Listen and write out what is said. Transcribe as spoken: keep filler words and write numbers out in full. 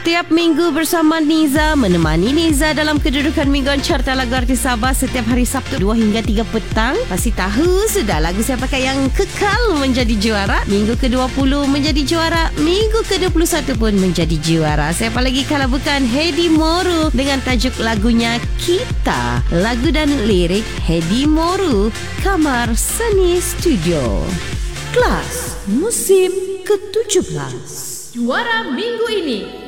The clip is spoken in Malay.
Setiap minggu bersama Niza, menemani Niza dalam kedudukan mingguan Carta Lagu Artis Sabah setiap hari Sabtu dua hingga tiga petang. Pasti tahu sudah lagu siapa yang kekal menjadi juara. Minggu ke dua puluh menjadi juara, minggu ke dua puluh satu pun menjadi juara. Siapa lagi kalau bukan Hedi Moru dengan tajuk lagunya Kita. Lagu dan lirik Hedi Moru, Kamar Seni Studio. Kelas musim ke tujuh belas. Juara minggu ini